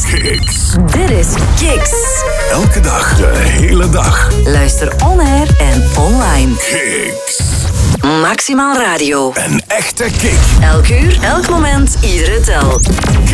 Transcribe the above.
Kicks. Dit is Kicks. Elke dag, de hele dag. Luister on-air en online. Kicks. Maximaal Radio. Een echte kick. Elk uur, elk moment, iedere tel.